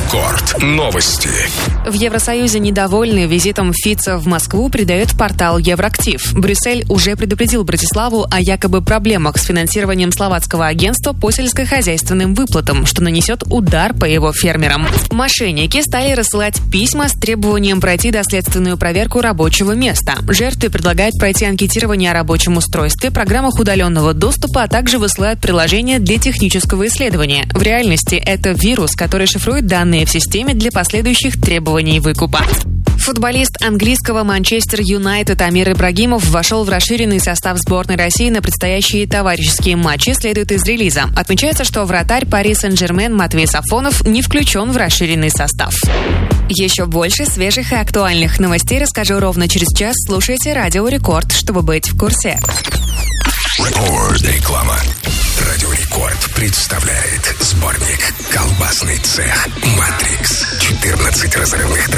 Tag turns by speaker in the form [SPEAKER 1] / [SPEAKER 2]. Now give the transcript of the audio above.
[SPEAKER 1] Рекорд. Новости.
[SPEAKER 2] В Евросоюзе недовольны визитом Фица в Москву, придает портал Евроактив. Брюссель уже предупредил Братиславу о якобы проблемах с финансированием словацкого агентства по сельскохозяйственным выплатам, что нанесет удар по его фермерам. Мошенники стали рассылать письма с требованием пройти доследственную проверку рабочего места. Жертве предлагают пройти анкетирование о рабочем устройстве, программах удаленного доступа, а также высылают приложение для технического исследования. В реальности это вирус, который шифрует данные в системе для последующих требований выкупа. Футболист английского Манчестер Юнайтед Амир Ибрагимов вошел в расширенный состав сборной России на предстоящие товарищеские матчи, следует из релиза. Отмечается, что вратарь Пари Сен-Жермен Матвей Сафонов не включен в расширенный состав. Еще больше свежих и актуальных новостей расскажу ровно через час. Слушайте Радио Рекорд, чтобы быть в курсе.
[SPEAKER 1] Реклама. Радио Рекорд представляет сборник «Колбасный цех Матрикс». 14 разрывных треков